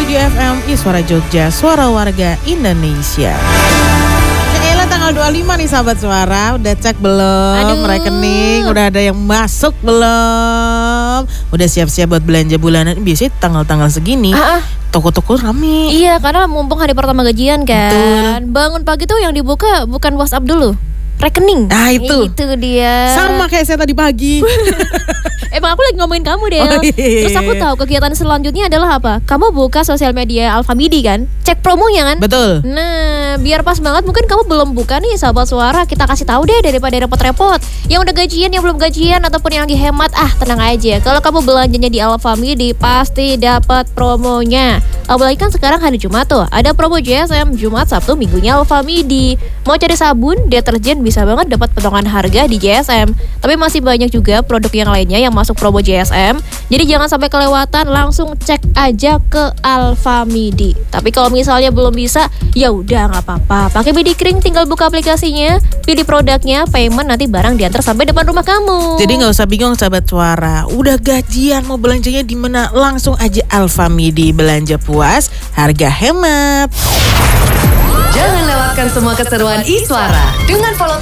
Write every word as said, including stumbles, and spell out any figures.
Studio F M Iswara Jogja, suara warga Indonesia. Elah tanggal dua puluh lima nih sahabat suara, udah cek belum? Aduh. Rekening, udah ada yang masuk belum? Udah siap-siap buat belanja bulanan. Biasanya tanggal-tanggal segini Ah, ah. toko-toko rame. Iya, karena mumpung hari pertama gajian kan. Betul. Bangun pagi tuh yang dibuka bukan WhatsApp dulu, rekening. Nah, itu. Itu dia. Sama kayak saya tadi pagi. Emang aku lagi ngomongin kamu deh. Oh, iya. Terus aku tahu kegiatan selanjutnya adalah apa? Kamu buka sosial media Alfamidi kan? Cek promonya kan? Betul. Nah, biar pas banget mungkin kamu belum buka nih sahabat suara, kita kasih tahu deh daripada repot-repot. Yang udah gajian, yang belum gajian ataupun yang lagi hemat, ah tenang aja. Kalau kamu belanjanya di Alfamidi pasti dapat promonya. Apalagi kan sekarang hari Jumat tuh, ada promo J S M Jumat, Sabtu, Minggunya Alfamidi. Mau cari sabun, deterjen bisa banget dapat potongan harga di J S M. Tapi masih banyak juga produk yang lainnya yang masuk promo J S M. Jadi jangan sampai kelewatan, langsung cek aja ke Alfamidi. Tapi kalau misalnya belum bisa, ya udah nggak apa-apa. Pakai Bidikring, tinggal buka aplikasinya, pilih produknya, payment, nanti barang diantar sampai depan rumah kamu. Jadi nggak usah bingung sahabat suara. Udah gajian mau belanjanya di mana? Langsung aja Alfamidi, belanja puas, harga hemat. Jangan lewatkan semua keseruan Iswara dengan follow